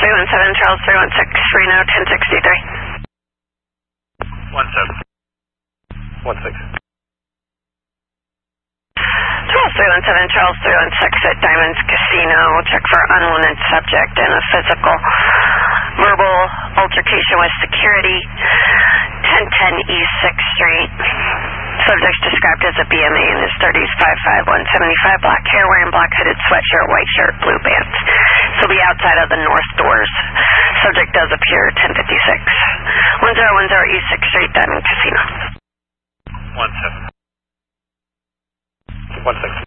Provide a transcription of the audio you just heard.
317 Charles 316 Reno 1063. 17. 16. Charles 317 Charles 316 at Diamonds Casino. Check for unwanted subject and a physical verbal altercation with security. 1010 East 6th Street. Subject described as a BMA in his 30s, 5'5", 175, black hair, wearing black hooded sweatshirt, white shirt, blue pants. He'll be outside of the north doors. Subject does appear 1056. 1010 East 6th Street, Diamond Casino. 17. 16.